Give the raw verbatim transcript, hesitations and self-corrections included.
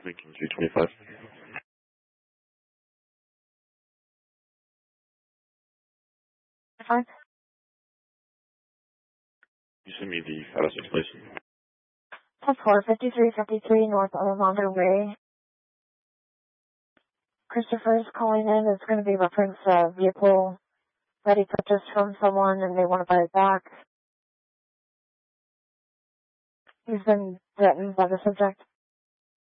Lincoln two twenty-five. Fine. You send me the five oh six, please. ten four, fifty-three fifty-three North Armando Way. Christopher's calling in. It's going to be reference a vehicle that he purchased from someone and they want to buy it back. He's been threatened by the subject.